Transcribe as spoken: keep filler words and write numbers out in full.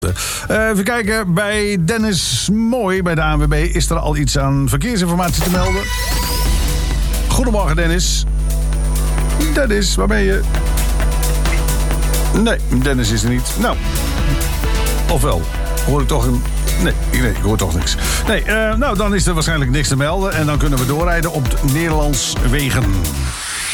Uh, even kijken, bij Dennis Mooi bij de A N W B is er al iets aan verkeersinformatie te melden. Goedemorgen Dennis. Dennis, waar ben je? Nee, Dennis is er niet. Nou, ofwel, hoor ik toch een... Nee, nee, ik hoor toch niks. Nee, uh, nou dan is er waarschijnlijk niks te melden en dan kunnen we doorrijden op de Nederlands wegen.